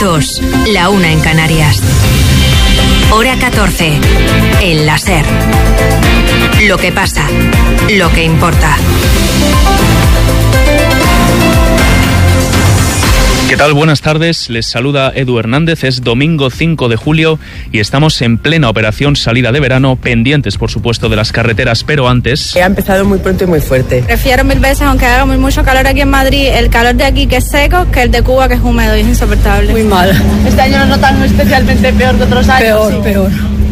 2, la 1 en Canarias. Hora 14, en la SER. Lo que pasa, lo que importa. ¿Qué tal? Buenas tardes, les saluda Edu Hernández, es domingo 5 de julio y estamos en plena operación salida de verano, pendientes por supuesto de las carreteras, pero antes... Ha empezado muy pronto y muy fuerte. Prefiero mil veces, aunque haga mucho calor aquí en Madrid, el calor de aquí que es seco, que el de Cuba que es húmedo y es insoportable. Muy mal. Este año nos notan especialmente peor que otros años. Peor.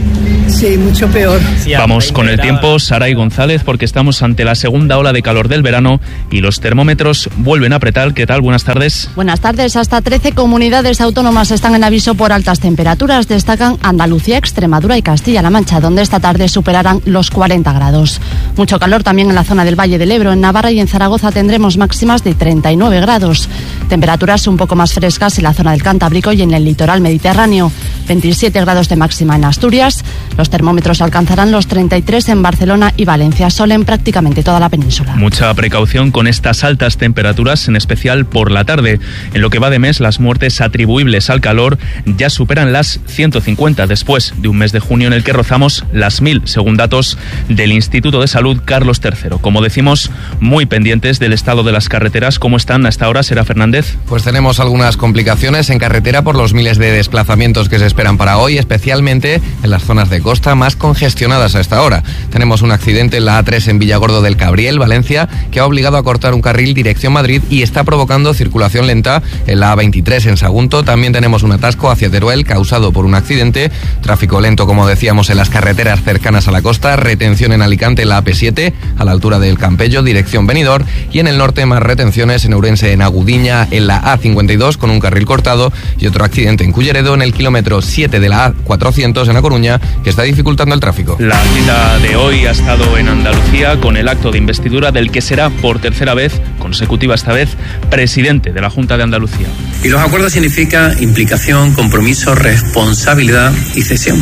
Sí, mucho peor. Vamos con el tiempo, Saray González, porque estamos ante la segunda ola de calor del verano y los termómetros vuelven a apretar. ¿Qué tal? Buenas tardes. Buenas tardes. Hasta 13 comunidades autónomas están en aviso por altas temperaturas. Destacan Andalucía, Extremadura y Castilla-La Mancha, donde esta tarde superarán los 40 grados. Mucho calor también en la zona del Valle del Ebro. En Navarra y en Zaragoza tendremos máximas de 39 grados. Temperaturas un poco más frescas en la zona del Cantábrico y en el litoral mediterráneo. 27 grados de máxima en Asturias. Los termómetros alcanzarán los 33 en Barcelona y Valencia, sol en prácticamente toda la península. Mucha precaución con estas altas temperaturas, en especial por la tarde. En lo que va de mes, las muertes atribuibles al calor ya superan las 150 después de un mes de junio en el que rozamos las 1000, según datos del Instituto de Salud Carlos III. Como decimos, muy pendientes del estado de las carreteras. ¿Cómo están hasta ahora, Sera Fernández? Pues tenemos algunas complicaciones en carretera por los miles de desplazamientos que se esperan para hoy, especialmente en las zonas de costa más congestionadas a esta hora. Tenemos un accidente en la A3 en Villagordo del Cabriel, Valencia, que ha obligado a cortar un carril dirección Madrid y está provocando circulación lenta en la A23 en Sagunto. También tenemos un atasco hacia Teruel causado por un accidente. Tráfico lento, como decíamos, en las carreteras cercanas a la costa. Retención en Alicante en la AP7 a la altura del Campello, dirección Benidorm. Y en el norte más retenciones en Ourense, en Agudiña, en la A52 con un carril cortado y otro accidente en Culleredo en el kilómetro 7 de la A400 en A Coruña, que está dificultando el tráfico. La cita de hoy ha estado en Andalucía con el acto de investidura del que será por tercera vez, consecutiva esta vez, presidente de la Junta de Andalucía. Y los acuerdos significan implicación, compromiso, responsabilidad y cesión.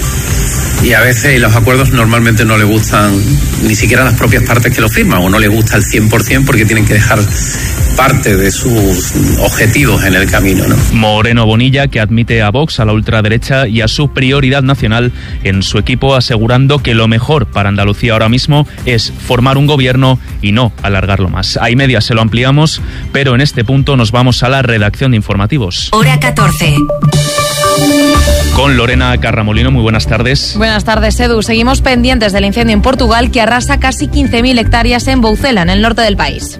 Y a veces los acuerdos normalmente no le gustan ni siquiera a las propias partes que lo firman, o no le gusta al 100% porque tienen que dejar parte de sus objetivos en el camino, ¿no? Moreno Bonilla, que admite a Vox, a la ultraderecha y a su prioridad nacional en su equipo, asegurando que lo mejor para Andalucía ahora mismo es formar un gobierno y no alargarlo más. A y media se lo ampliamos, pero en este punto nos vamos a la redacción de informativos. Hora 14. Con Lorena Carramolino, muy buenas tardes. Buenas tardes, Edu. Seguimos pendientes del incendio en Portugal que arrasa casi 15.000 hectáreas en Boucela, en el norte del país.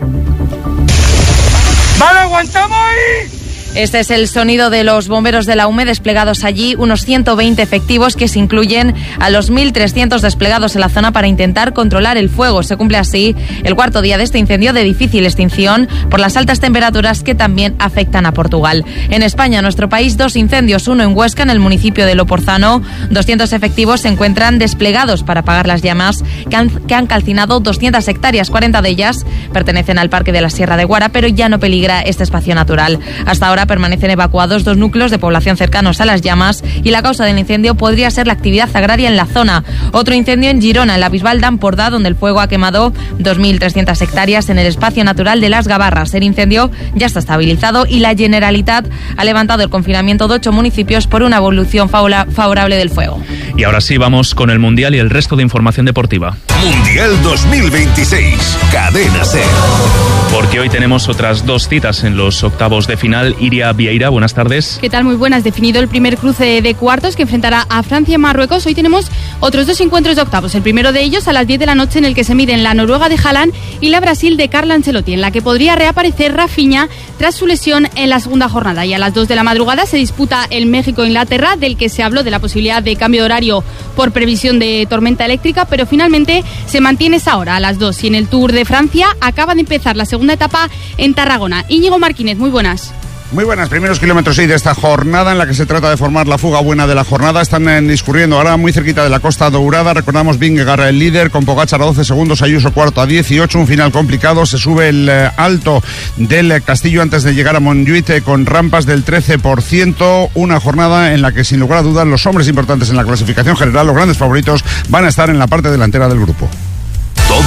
¡Vale, aguantamos ahí! Este es el sonido de los bomberos de la UME desplegados allí, unos 120 efectivos que se incluyen a los 1.300 desplegados en la zona para intentar controlar el fuego. Se cumple así el cuarto día de este incendio de difícil extinción por las altas temperaturas que también afectan a Portugal. En España, nuestro país, 2 incendios, uno en Huesca, en el municipio de Loporzano. 200 efectivos se encuentran desplegados para apagar las llamas que han calcinado 200 hectáreas. 40 de ellas pertenecen al Parque de la Sierra de Guara, pero ya no peligra este espacio natural. Hasta ahora permanecen evacuados 2 núcleos de población cercanos a las llamas y la causa del incendio podría ser la actividad agraria en la zona. Otro incendio en Girona, en la Bisbal d'Empordà, donde el fuego ha quemado 2.300 hectáreas en el espacio natural de Las Gavarras. El incendio ya está estabilizado y la Generalitat ha levantado el confinamiento de 8 municipios por una evolución favorable del fuego. Y ahora sí, vamos con el Mundial y el resto de información deportiva. Mundial 2026, Cadena SER. Porque hoy tenemos otras 2 citas en los octavos de final. Iria Vieira, buenas tardes. ¿Qué tal? Muy buenas. Definido el primer cruce de cuartos que enfrentará a Francia y Marruecos. Hoy tenemos otros 2 encuentros de octavos. El primero de ellos a las 10 de la noche, en el que se miden la Noruega de Haaland y la Brasil de Carlo Ancelotti, en la que podría reaparecer Rafinha tras su lesión en la segunda jornada. Y a las 2 de la madrugada se disputa el México-Inglaterra, del que se habló de la posibilidad de cambio de horario por previsión de tormenta eléctrica, pero finalmente se mantiene esa hora a las 2. Y en el Tour de Francia acaba de empezar la segunda etapa en Tarragona. Íñigo Martínez, muy buenas. Muy buenas, primeros kilómetros de esta jornada en la que se trata de formar la fuga buena de la jornada. Están discurriendo ahora muy cerquita de la Costa Dourada. Recordamos Vingegaard el líder con Pogačar a 12 segundos, Ayuso cuarto a 18. Un final complicado. Se sube el alto del Castillo antes de llegar a Montjuïc con rampas del 13%. Una jornada en la que sin lugar a dudas los hombres importantes en la clasificación general, los grandes favoritos, van a estar en la parte delantera del grupo. Todo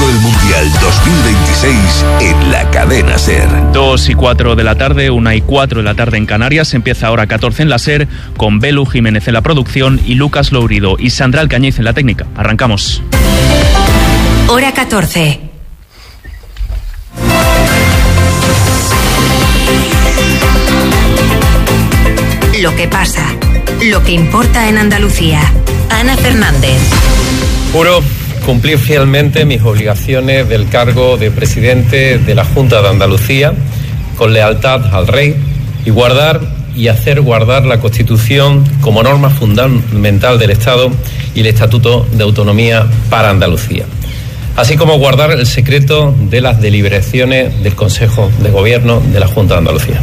todo el Mundial 2026 en la cadena SER. 2:04 de la tarde, 1:04 de la tarde en Canarias. Empieza Hora 14 en la SER con Belu Jiménez en la producción y Lucas Lourido y Sandra Alcañiz en la técnica. Arrancamos. Hora 14. Lo que pasa, lo que importa en Andalucía. Ana Fernández. Juro cumplir fielmente mis obligaciones del cargo de presidente de la Junta de Andalucía, con lealtad al Rey, y guardar y hacer guardar la Constitución como norma fundamental del Estado y el Estatuto de Autonomía para Andalucía, así como guardar el secreto de las deliberaciones del Consejo de Gobierno de la Junta de Andalucía.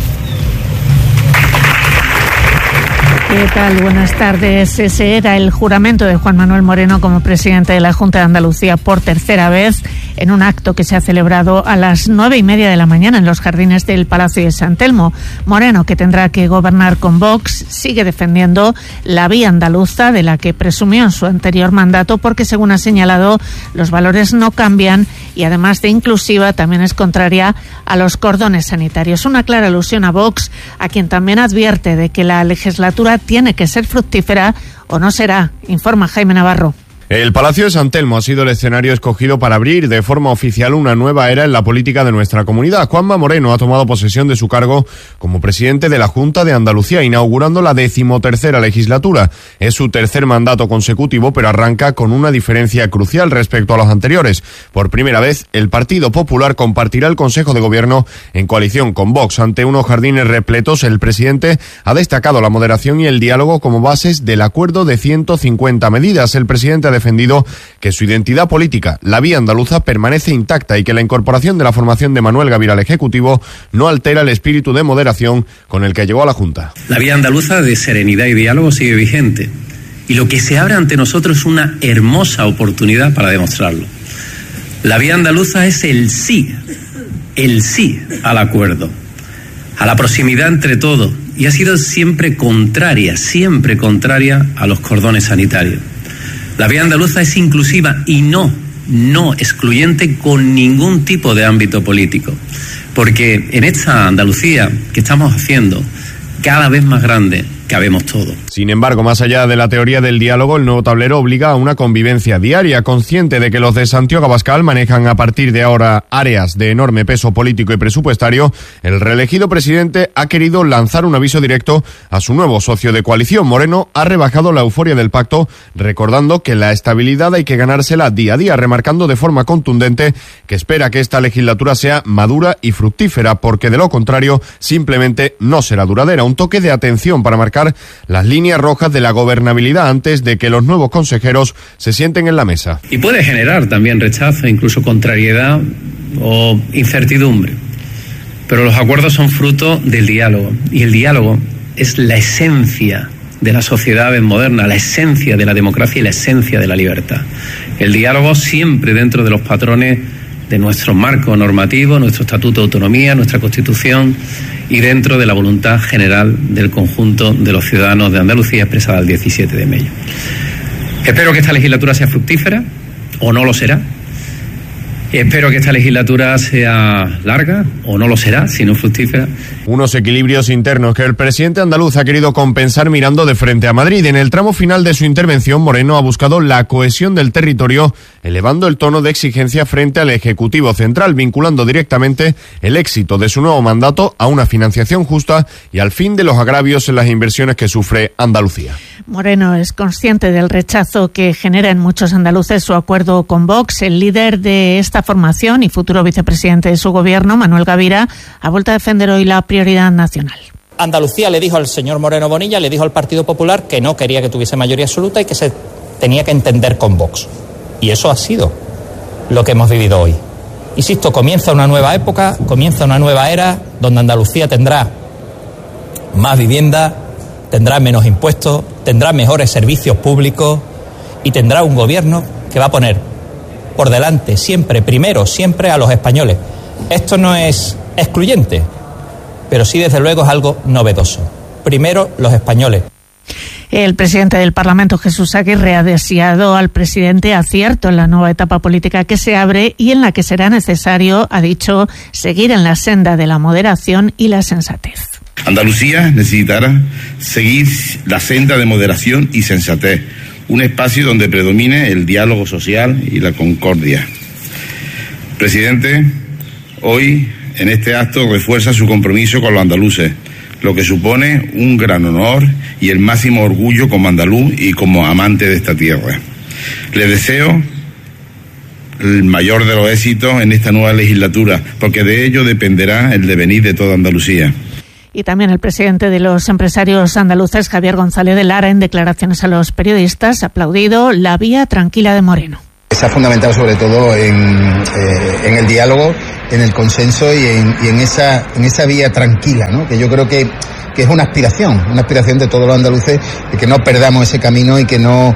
¿Qué tal? Buenas tardes. Ese era el juramento de Juan Manuel Moreno como presidente de la Junta de Andalucía por tercera vez, en un acto que se ha celebrado a las 9:30 de la mañana en los jardines del Palacio de San Telmo. Moreno, que tendrá que gobernar con Vox, sigue defendiendo la vía andaluza de la que presumió en su anterior mandato, porque, según ha señalado, los valores no cambian y, además de inclusiva, también es contraria a los cordones sanitarios. Una clara alusión a Vox, a quien también advierte de que la legislatura tiene que ser fructífera o no será, informa Jaime Navarro. El Palacio de San Telmo ha sido el escenario escogido para abrir de forma oficial una nueva era en la política de nuestra comunidad. Juanma Moreno ha tomado posesión de su cargo como presidente de la Junta de Andalucía, inaugurando la 13ª legislatura. Es su tercer mandato consecutivo, pero arranca con una diferencia crucial respecto a los anteriores. Por primera vez, el Partido Popular compartirá el Consejo de Gobierno en coalición con Vox. Ante unos jardines repletos, el presidente ha destacado la moderación y el diálogo como bases del acuerdo de 150 medidas. El presidente ha defendido que su identidad política, la vía andaluza, permanece intacta y que la incorporación de la formación de Manuel Gavira al Ejecutivo no altera el espíritu de moderación con el que llegó a la Junta. La vía andaluza de serenidad y diálogo sigue vigente y lo que se abre ante nosotros es una hermosa oportunidad para demostrarlo. La vía andaluza es el sí al acuerdo, a la proximidad entre todos, y ha sido siempre contraria a los cordones sanitarios. La vía andaluza es inclusiva y no excluyente con ningún tipo de ámbito político, porque en esta Andalucía que estamos haciendo cada vez más grande, cabemos todos. Sin embargo, más allá de la teoría del diálogo, el nuevo tablero obliga a una convivencia diaria. Consciente de que los de Santiago Abascal manejan a partir de ahora áreas de enorme peso político y presupuestario, el reelegido presidente ha querido lanzar un aviso directo a su nuevo socio de coalición. Moreno ha rebajado la euforia del pacto, recordando que la estabilidad hay que ganársela día a día, remarcando de forma contundente que espera que esta legislatura sea madura y fructífera, porque de lo contrario simplemente no será duradera. Un toque de atención para marcar las líneas rojas de la gobernabilidad antes de que los nuevos consejeros se sienten en la mesa. Y puede generar también rechazo, incluso contrariedad o incertidumbre. Pero los acuerdos son fruto del diálogo, y el diálogo es la esencia de las sociedades modernas, la esencia de la democracia y la esencia de la libertad. El diálogo siempre dentro de los patrones de nuestro marco normativo, nuestro Estatuto de Autonomía, nuestra Constitución, y dentro de la voluntad general del conjunto de los ciudadanos de Andalucía expresada el 17 de mayo. Espero que esta legislatura sea fructífera, o no lo será. Espero que esta legislatura sea larga, o no lo será, si no fructífera. Unos equilibrios internos que el presidente andaluz ha querido compensar mirando de frente a Madrid. En el tramo final de su intervención, Moreno ha buscado la cohesión del territorio, elevando el tono de exigencia frente al Ejecutivo Central, vinculando directamente el éxito de su nuevo mandato a una financiación justa y al fin de los agravios en las inversiones que sufre Andalucía. Moreno es consciente del rechazo que genera en muchos andaluces su acuerdo con Vox. El líder de esta formación y futuro vicepresidente de su gobierno, Manuel Gavira, ha vuelto a defender hoy la prioridad nacional. Andalucía le dijo al señor Moreno Bonilla, le dijo al Partido Popular que no quería que tuviese mayoría absoluta y que se tenía que entender con Vox. Y eso ha sido lo que hemos vivido hoy. Insisto, comienza una nueva época, comienza una nueva era donde Andalucía tendrá más vivienda, tendrá menos impuestos, tendrá mejores servicios públicos y tendrá un gobierno que va a poner por delante siempre a los españoles. Esto no es excluyente, pero sí desde luego es algo novedoso. Primero los españoles. El presidente del Parlamento, Jesús Aguirre, ha deseado al presidente acierto en la nueva etapa política que se abre y en la que será necesario, ha dicho, seguir en la senda de la moderación y la sensatez. Andalucía necesitará seguir la senda de moderación y sensatez, un espacio donde predomine el diálogo social y la concordia. Presidente, hoy en este acto refuerza su compromiso con los andaluces, lo que supone un gran honor y el máximo orgullo como andaluz y como amante de esta tierra. Le deseo el mayor de los éxitos en esta nueva legislatura, porque de ello dependerá el devenir de toda Andalucía. Y también el presidente de los empresarios andaluces, Javier González de Lara, en declaraciones a los periodistas, ha aplaudido la vía tranquila de Moreno. Se ha fundamentado sobre todo en el diálogo, en el consenso y en esa vía tranquila, ¿no? Que yo creo que es una aspiración de todos los andaluces, de que no perdamos ese camino y que no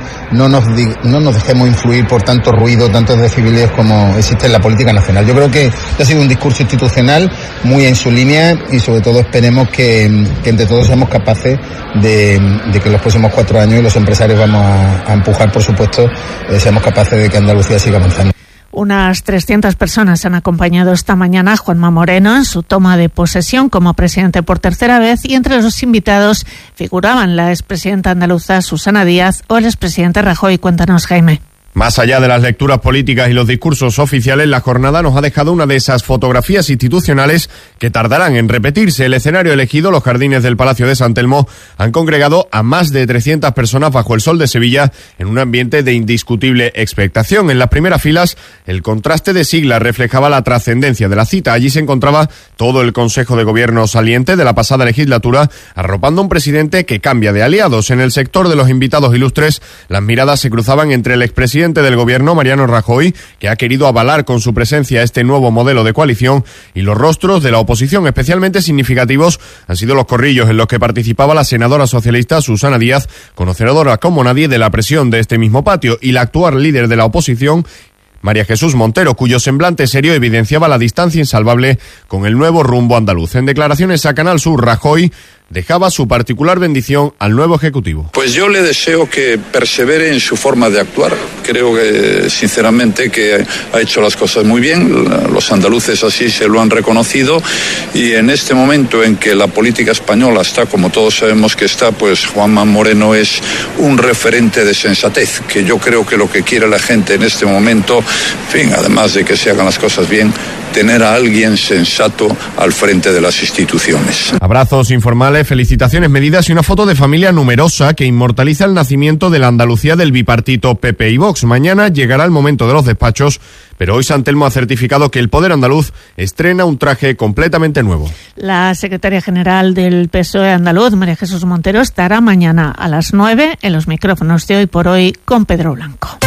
nos dejemos influir por tanto ruido, tantos decibelios como existe en la política nacional. Yo creo que ha sido un discurso institucional muy en su línea y sobre todo esperemos que entre todos seamos capaces de que en los próximos 4 años, y los empresarios vamos a empujar, por supuesto, seamos capaces de que Andalucía siga avanzando. Unas 300 personas han acompañado esta mañana a Juanma Moreno en su toma de posesión como presidente por tercera vez, y entre los invitados figuraban la expresidenta andaluza Susana Díaz o el expresidente Rajoy. Cuéntanos, Jaime. Más allá de las lecturas políticas y los discursos oficiales, la jornada nos ha dejado una de esas fotografías institucionales que tardarán en repetirse. El escenario elegido, los jardines del Palacio de San Telmo, han congregado a más de 300 personas bajo el sol de Sevilla en un ambiente de indiscutible expectación. En las primeras filas, el contraste de siglas reflejaba la trascendencia de la cita. Allí se encontraba todo el Consejo de Gobierno saliente de la pasada legislatura, arropando a un presidente que cambia de aliados. En el sector de los invitados ilustres, las miradas se cruzaban entre el expresidente del Gobierno, Mariano Rajoy, que ha querido avalar con su presencia este nuevo modelo de coalición, y los rostros de la oposición. Especialmente significativos han sido los corrillos en los que participaba la senadora socialista Susana Díaz, conocedora como nadie de la presión de este mismo patio, y la actual líder de la oposición, María Jesús Montero, cuyo semblante serio evidenciaba la distancia insalvable con el nuevo rumbo andaluz. En declaraciones a Canal Sur, Rajoy dejaba su particular bendición al nuevo Ejecutivo. Pues yo le deseo que persevere en su forma de actuar. Creo que, sinceramente, que ha hecho las cosas muy bien. Los andaluces así se lo han reconocido. Y en este momento en que la política española está, como todos sabemos que está, pues Juanma Moreno es un referente de sensatez, que yo creo que lo que quiere la gente en este momento, en fin, además de que se hagan las cosas bien, tener a alguien sensato al frente de las instituciones. Abrazos informales, felicitaciones medidas y una foto de familia numerosa que inmortaliza el nacimiento de la Andalucía del bipartito PP y Vox. Mañana llegará el momento de los despachos, pero hoy San Telmo ha certificado que el Poder andaluz estrena un traje completamente nuevo. La secretaria general del PSOE andaluz, María Jesús Montero, estará mañana a las 9 en los micrófonos de Hoy por Hoy con Pedro Blanco.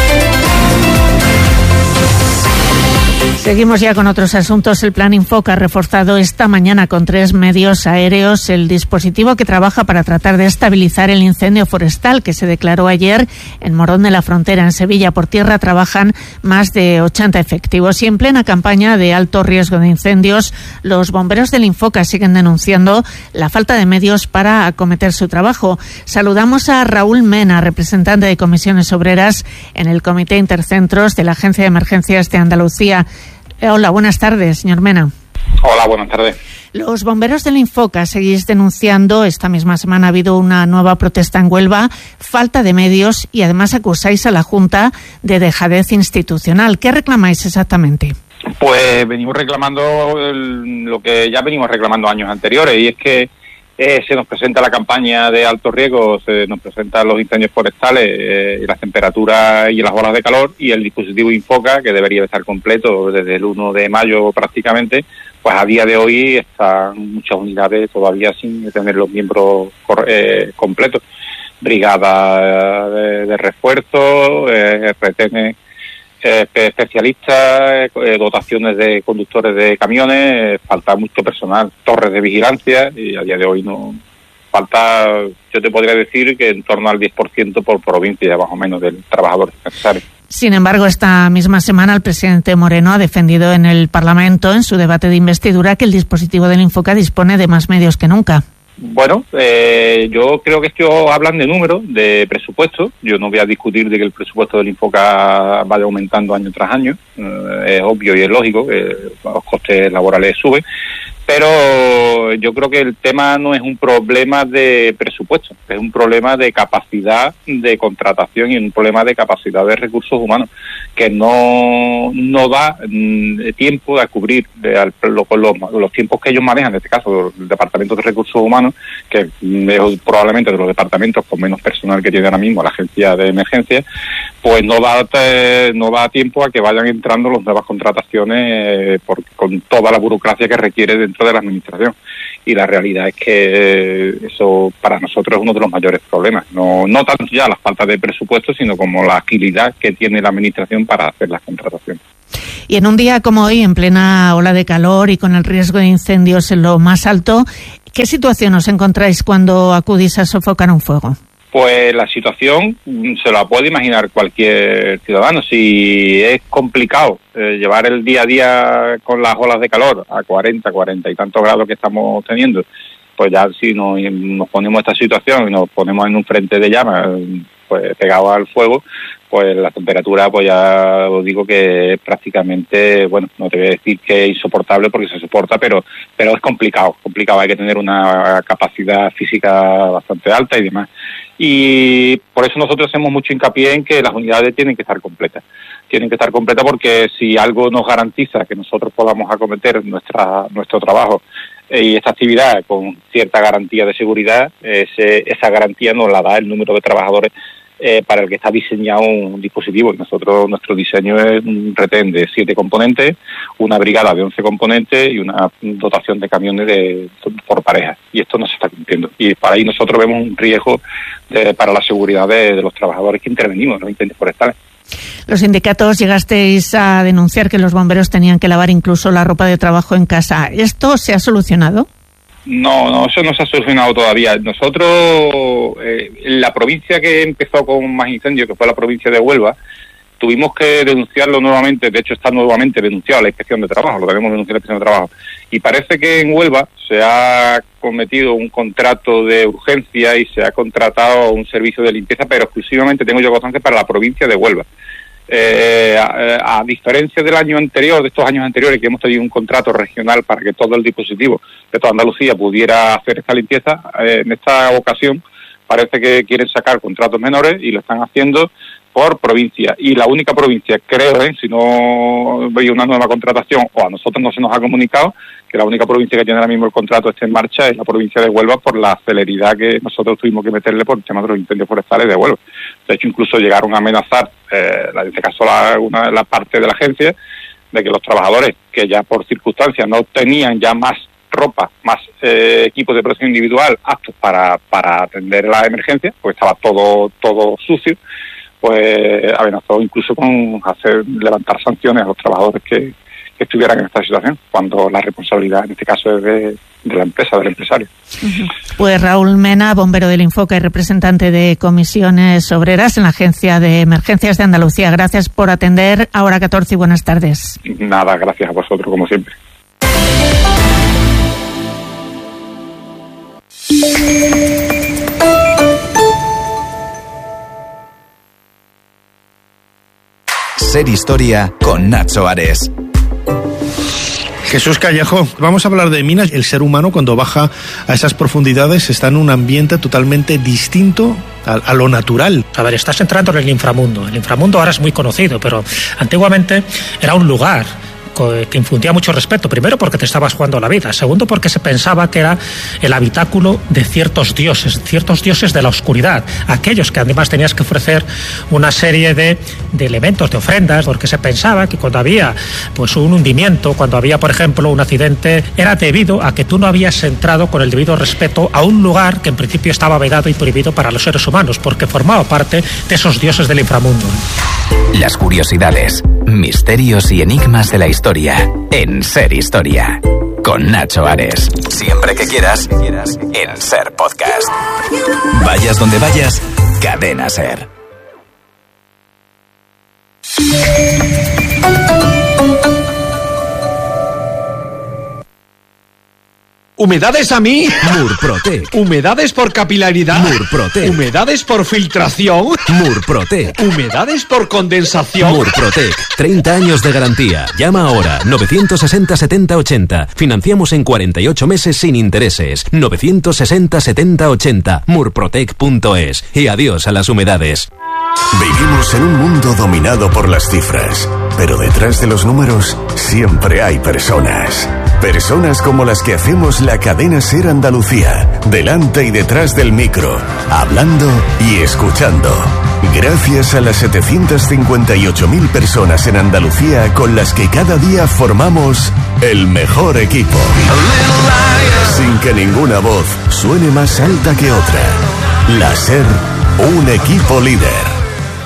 Seguimos ya con otros asuntos. El Plan Infoca ha reforzado esta mañana con 3 medios aéreos el dispositivo que trabaja para tratar de estabilizar el incendio forestal que se declaró ayer en Morón de la Frontera. En Sevilla, por tierra, trabajan más de 80 efectivos. Y en plena campaña de alto riesgo de incendios, los bomberos del Infoca siguen denunciando la falta de medios para acometer su trabajo. Saludamos a Raúl Mena, representante de Comisiones Obreras en el Comité Intercentros de la Agencia de Emergencias de Andalucía. Hola, buenas tardes, señor Mena. Hola, buenas tardes. Los bomberos del Infoca seguís denunciando, esta misma semana ha habido una nueva protesta en Huelva, falta de medios, y además acusáis a la Junta de dejadez institucional. ¿Qué reclamáis exactamente? Pues venimos reclamando lo que ya venimos reclamando años anteriores, y es que se nos presenta la campaña de alto riesgo, se nos presentan los incendios forestales, y las temperaturas y las olas de calor, y el dispositivo Infoca, que debería estar completo desde el 1 de mayo prácticamente, pues a día de hoy están muchas unidades todavía sin tener los miembros completos. Brigada de refuerzo, retenes especialistas, dotaciones de conductores de camiones, falta mucho personal, torres de vigilancia, y a día de hoy no falta, yo te podría decir que en torno al 10% por provincia, más o menos, del trabajador necesario. Sin embargo, esta misma semana el presidente Moreno ha defendido en el Parlamento, en su debate de investidura, que el dispositivo del Infoca dispone de más medios que nunca. Bueno, yo creo que estos hablan de números, de presupuesto. Yo no voy a discutir de que el presupuesto del Infoca vaya aumentando año tras año. Es obvio y es lógico que los costes laborales suben. Pero yo creo que el tema no es un problema de presupuesto, es un problema de capacidad de contratación y un problema de capacidad de recursos humanos, que no da tiempo a cubrir los tiempos que ellos manejan, en este caso el Departamento de Recursos Humanos, que es probablemente de los departamentos con menos personal que tiene ahora mismo la Agencia de Emergencias, pues no da tiempo a que vayan entrando las nuevas contrataciones con toda la burocracia que requiere dentro de la administración. Y la realidad es que eso para nosotros es uno de los mayores problemas, no tanto ya la falta de presupuesto, sino como la agilidad que tiene la administración para hacer las contrataciones. Y en un día como hoy, en plena ola de calor y con el riesgo de incendios en lo más alto, ¿qué situación os encontráis cuando acudís a sofocar un fuego? Pues la situación se la puede imaginar cualquier ciudadano. Si es complicado llevar el día a día con las olas de calor a 40 y tantos grados que estamos teniendo, pues ya si nos ponemos esta situación y nos ponemos en un frente de llamas, pues pegado al fuego, pues la temperatura, pues ya os digo que es prácticamente, bueno, no te voy a decir que es insoportable porque se soporta, pero es complicado, hay que tener una capacidad física bastante alta y demás. Y por eso nosotros hacemos mucho hincapié en que las unidades tienen que estar completas porque si algo nos garantiza que nosotros podamos acometer nuestro trabajo y esta actividad con cierta garantía de seguridad, esa garantía nos la da el número de trabajadores para el que está diseñado un dispositivo. Nuestro diseño es un retén de 7 componentes, una brigada de 11 componentes y una dotación de camiones por pareja. Y esto no se está cumpliendo. Y para ahí nosotros vemos un riesgo para la seguridad de los trabajadores que intervenimos en los incendios forestales. Los sindicatos llegasteis a denunciar que los bomberos tenían que lavar incluso la ropa de trabajo en casa. ¿Esto se ha solucionado? No, eso no se ha solucionado todavía. Nosotros, la provincia que empezó con más incendios, que fue la provincia de Huelva, tuvimos que denunciarlo nuevamente. De hecho, está nuevamente denunciado a la Inspección de Trabajo, lo tenemos denunciado a la Inspección de Trabajo. Y parece que en Huelva se ha cometido un contrato de urgencia y se ha contratado un servicio de limpieza, pero exclusivamente, tengo yo constancia, para la provincia de Huelva. A diferencia del año anterior, de estos años anteriores, que hemos tenido un contrato regional para que todo el dispositivo de toda Andalucía pudiera hacer esta limpieza, en esta ocasión parece que quieren sacar contratos menores y lo están haciendo por provincia. Y la única provincia, creo, si no veis una nueva contratación, o a nosotros no se nos ha comunicado, que la única provincia que tiene ahora mismo el contrato esté en marcha es la provincia de Huelva, por la celeridad que nosotros tuvimos que meterle por el tema de los incendios forestales de Huelva. De hecho, incluso llegaron a amenazar, en este caso la parte de la agencia, de que los trabajadores que ya por circunstancias no tenían ya más ropa, más equipos de protección individual aptos para atender la emergencia, pues estaba todo sucio, pues amenazó incluso con levantar sanciones a los trabajadores que estuvieran en esta situación, cuando la responsabilidad en este caso es de la empresa, del empresario. Pues Raúl Mena, bombero del Infoca y representante de Comisiones Obreras en la Agencia de Emergencias de Andalucía. Gracias por atender a Hora 14 y buenas tardes. Nada, gracias a vosotros como siempre. Ser Historia con Nacho Ares. Jesús Callejo, vamos a hablar de minas. El ser humano, cuando baja a esas profundidades, está en un ambiente totalmente distinto a lo natural. A ver, estás entrando en el inframundo. El inframundo ahora es muy conocido, pero antiguamente era un lugar que infundía mucho respeto. Primero, porque te estabas jugando la vida. Segundo, porque se pensaba que era el habitáculo de ciertos dioses de la oscuridad. Aquellos que además tenías que ofrecer una serie de elementos, de ofrendas, porque se pensaba que cuando había pues un hundimiento, cuando había, por ejemplo, un accidente, era debido a que tú no habías entrado con el debido respeto a un lugar que en principio estaba vedado y prohibido para los seres humanos, porque formaba parte de esos dioses del inframundo. Las curiosidades, misterios y enigmas de la historia en Ser Historia con Nacho Ares. Siempre que quieras en Ser Podcast. Vayas donde vayas, Cadena Ser. ¿Humedades a mí? Murprotec. ¿Humedades por capilaridad? Murprotec. ¿Humedades por filtración? Murprotec. ¿Humedades por condensación? Murprotec. 30 años de garantía. Llama ahora. 960 70 80. Financiamos en 48 meses sin intereses. 960 70 80. Murprotec.es. Y adiós a las humedades. Vivimos en un mundo dominado por las cifras, pero detrás de los números siempre hay personas. Personas como las que hacemos la cadena SER Andalucía, delante y detrás del micro, hablando y escuchando. Gracias a las 758.000 personas en Andalucía con las que cada día formamos el mejor equipo. Sin que ninguna voz suene más alta que otra. La SER, un equipo líder.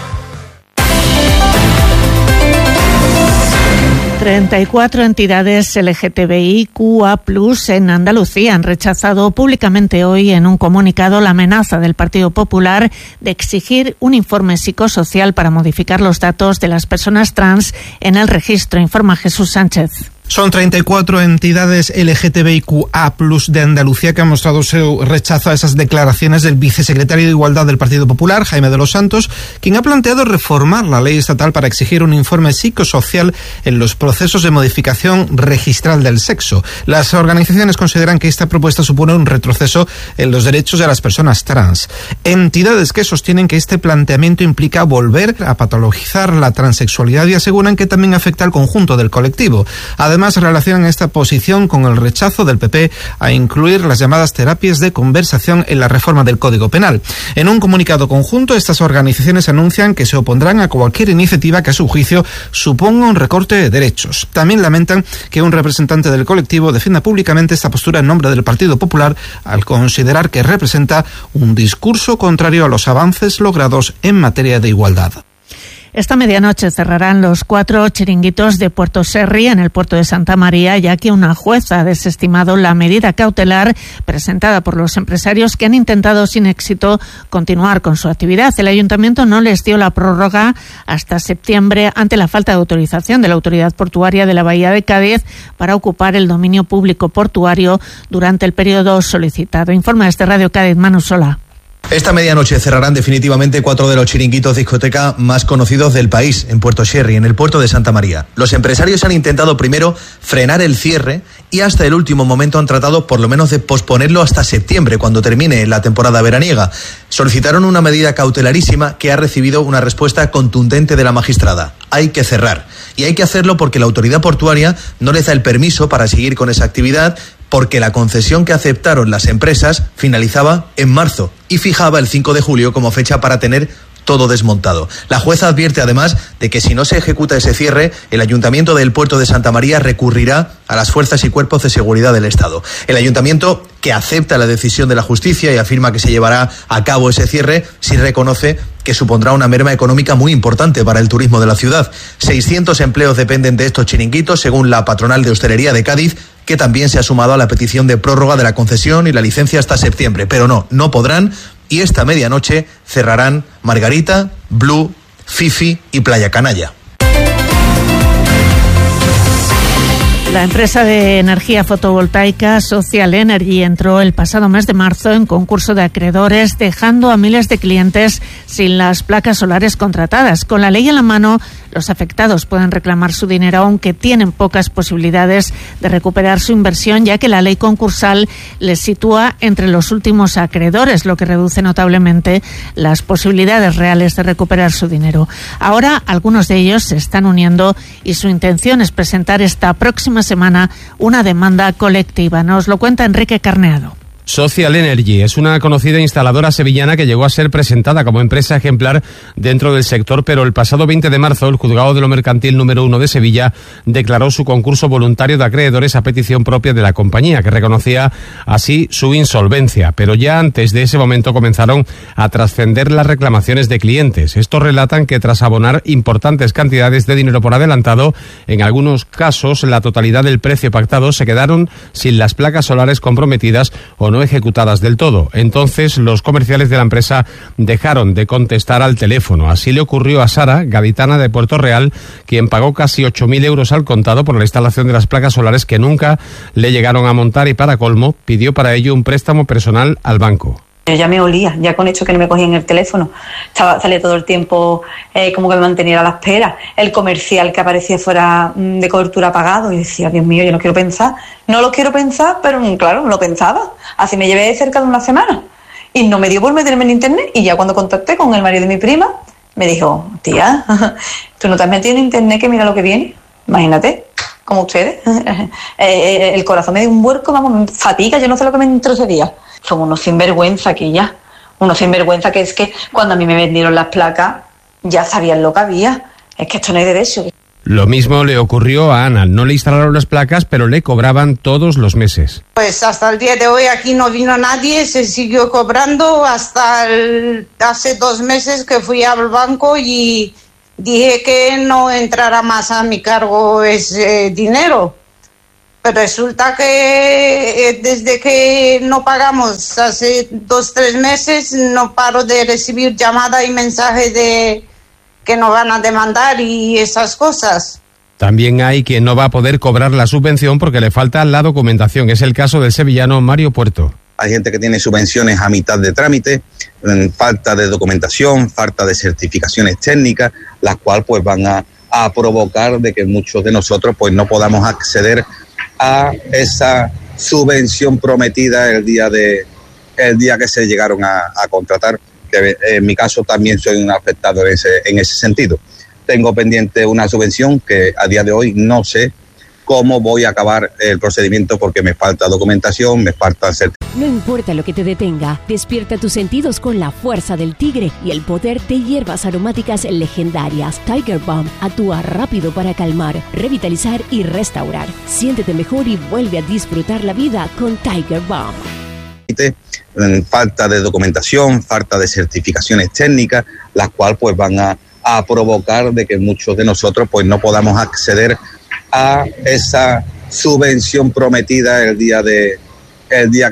34 entidades LGTBIQA+ en Andalucía han rechazado públicamente hoy en un comunicado la amenaza del Partido Popular de exigir un informe psicosocial para modificar los datos de las personas trans en el registro, informa Jesús Sánchez. Son 34 entidades LGTBIQA+ de Andalucía que han mostrado su rechazo a esas declaraciones del vicesecretario de Igualdad del Partido Popular, Jaime de los Santos, quien ha planteado reformar la ley estatal para exigir un informe psicosocial en los procesos de modificación registral del sexo. Las organizaciones consideran que esta propuesta supone un retroceso en los derechos de las personas trans. Entidades que sostienen que este planteamiento implica volver a patologizar la transexualidad y aseguran que también afecta al conjunto del colectivo. Además, relacionan esta posición con el rechazo del PP a incluir las llamadas terapias de conversación en la reforma del Código Penal. En un comunicado conjunto, estas organizaciones anuncian que se opondrán a cualquier iniciativa que a su juicio suponga un recorte de derechos. También lamentan que un representante del colectivo defienda públicamente esta postura en nombre del Partido Popular al considerar que representa un discurso contrario a los avances logrados en materia de igualdad. Esta medianoche cerrarán los 4 chiringuitos de Puerto Serri en el puerto de Santa María, ya que una jueza ha desestimado la medida cautelar presentada por los empresarios que han intentado sin éxito continuar con su actividad. El ayuntamiento no les dio la prórroga hasta septiembre ante la falta de autorización de la Autoridad Portuaria de la Bahía de Cádiz para ocupar el dominio público portuario durante el periodo solicitado. Informa desde Radio Cádiz, Manu Sola. Esta medianoche cerrarán definitivamente 4 de los chiringuitos discoteca más conocidos del país, en Puerto Serri, en el puerto de Santa María. Los empresarios han intentado primero frenar el cierre y hasta el último momento han tratado por lo menos de posponerlo hasta septiembre, cuando termine la temporada veraniega. Solicitaron una medida cautelarísima que ha recibido una respuesta contundente de la magistrada. Hay que cerrar. Y hay que hacerlo porque la autoridad portuaria no les da el permiso para seguir con esa actividad, porque la concesión que aceptaron las empresas finalizaba en marzo y fijaba el 5 de julio como fecha para tener todo desmontado. La jueza advierte además de que si no se ejecuta ese cierre, el Ayuntamiento del Puerto de Santa María recurrirá a las fuerzas y cuerpos de seguridad del Estado. El Ayuntamiento, que acepta la decisión de la justicia y afirma que se llevará a cabo ese cierre, sí reconoce que supondrá una merma económica muy importante para el turismo de la ciudad. 600 empleos dependen de estos chiringuitos, según la patronal de hostelería de Cádiz, que también se ha sumado a la petición de prórroga de la concesión y la licencia hasta septiembre. Pero no podrán, y esta medianoche cerrarán Margarita, Blue, Fifi y Playa Canalla. La empresa de energía fotovoltaica Social Energy entró el pasado mes de marzo en concurso de acreedores, dejando a miles de clientes sin las placas solares contratadas. Con la ley en la mano, los afectados pueden reclamar su dinero, aunque tienen pocas posibilidades de recuperar su inversión, ya que la ley concursal les sitúa entre los últimos acreedores, lo que reduce notablemente las posibilidades reales de recuperar su dinero. Ahora, algunos de ellos se están uniendo y su intención es presentar esta próxima semana una demanda colectiva. Nos lo cuenta Enrique Carneado. Social Energy es una conocida instaladora sevillana que llegó a ser presentada como empresa ejemplar dentro del sector, pero el pasado 20 de marzo el Juzgado de lo Mercantil número 1 de Sevilla declaró su concurso voluntario de acreedores a petición propia de la compañía, que reconocía así su insolvencia, pero ya antes de ese momento comenzaron a trascender las reclamaciones de clientes. Estos relatan que tras abonar importantes cantidades de dinero por adelantado, en algunos casos la totalidad del precio pactado, se quedaron sin las placas solares comprometidas o no ejecutadas del todo. Entonces los comerciales de la empresa dejaron de contestar al teléfono. Así le ocurrió a Sara, gaditana de Puerto Real, quien pagó casi 8.000 euros al contado por la instalación de las placas solares que nunca le llegaron a montar y, para colmo, pidió para ello un préstamo personal al banco. Yo ya me olía, ya con hecho que no me cogían el teléfono. Salía todo el tiempo como que me mantenía a la espera. El comercial que aparecía fuera de cobertura apagado. Y decía, Dios mío, yo no quiero pensar. No lo quiero pensar, pero claro, lo pensaba. Así me llevé cerca de una semana. Y no me dio por meterme en internet. Y ya cuando contacté con el marido de mi prima, me dijo, tía, ¿tú no te has metido en internet que mira lo que viene? Imagínate, como ustedes. El corazón me dio un vuelco, vamos, fatiga, yo no sé lo que me entró ese día. Son unos sinvergüenza aquí ya. Unos sinvergüenza que es que cuando a mí me vendieron las placas ya sabían lo que había. Es que esto no hay derecho. Lo mismo le ocurrió a Ana. No le instalaron las placas, pero le cobraban todos los meses. Pues hasta el día de hoy aquí no vino nadie, se siguió cobrando hasta hace 2 meses que fui al banco y dije que no entrara más a mi cargo ese dinero. Pero resulta que desde que no pagamos hace 2-3 meses no paro de recibir llamadas y mensajes de que nos van a demandar y esas cosas. También hay quien no va a poder cobrar la subvención porque le falta la documentación. Es el caso del sevillano Mario Puerto. Hay gente que tiene subvenciones a mitad de trámite, falta de documentación, falta de certificaciones técnicas, las cuales pues van a provocar de que muchos de nosotros pues no podamos acceder a esa subvención prometida el día que se llegaron a contratar, que en mi caso también soy un afectado en ese sentido. Tengo pendiente una subvención que a día de hoy no sé cómo voy a acabar el procedimiento porque me falta documentación, me falta certificación. No importa lo que te detenga, despierta tus sentidos con la fuerza del tigre y el poder de hierbas aromáticas legendarias. Tiger Balm actúa rápido para calmar, revitalizar y restaurar. Siéntete mejor y vuelve a disfrutar la vida con Tiger Balm. Falta de documentación, falta de certificaciones técnicas, las cuales pues van a provocar de que muchos de nosotros pues no podamos acceder a esa subvención prometida el día